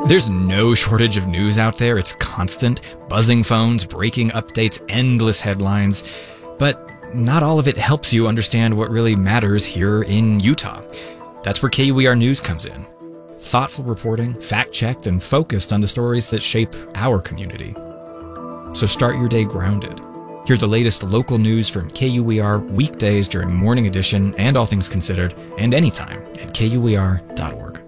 There's no shortage of news out there. It's constant. Buzzing phones, breaking updates, endless headlines. But not all of it helps you understand what really matters here in Utah. That's where KUER News comes in. Thoughtful reporting, fact-checked, and focused on the stories that shape our community. So start your day grounded. Hear the latest local news from KUER weekdays during Morning Edition and All Things Considered, and anytime at KUER.org.